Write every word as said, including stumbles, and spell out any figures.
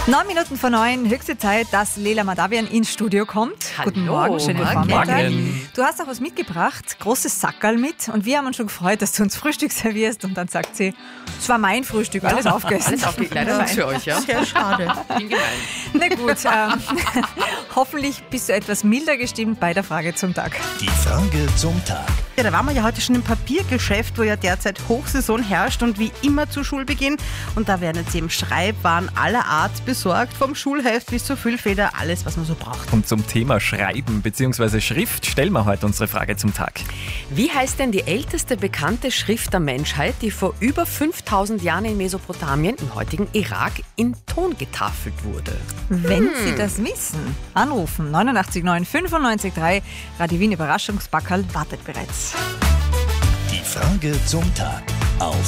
Neun Minuten vor neun, höchste Zeit, dass Leila Madavian ins Studio kommt. Hallo, Guten Morgen, schönen Morgen. Vormittag. Morgen. Du hast auch was mitgebracht, großes Sackerl mit, und wir haben uns schon gefreut, dass du uns Frühstück servierst. Und dann sagt sie, es war mein Frühstück, alles aufgegessen. Alles aufgegessen, leider nichts für euch, ja? Sehr schade. Bin gemein. Na gut, ähm, hoffentlich bist du etwas milder gestimmt bei der Frage zum Tag. Die Frage zum Tag. Ja, da waren wir ja heute schon im Papiergeschäft, wo ja derzeit Hochsaison herrscht und wie immer zu Schulbeginn. Und da werden jetzt eben Schreibwaren aller Art besorgt, vom Schulheft bis zur Füllfeder, alles, was man so braucht. Und zum Thema Schreiben bzw. Schrift stellen wir heute unsere Frage zum Tag. Wie heißt denn die älteste bekannte Schrift der Menschheit, die vor über fünftausend Jahren in Mesopotamien, im heutigen Irak, in Ton getafelt wurde? Wenn Sie das wissen, anrufen neunundachtzig neun fünfundneunzig drei. Radio Wien Überraschungsbackerl wartet bereits. Die Frage zum Tag auf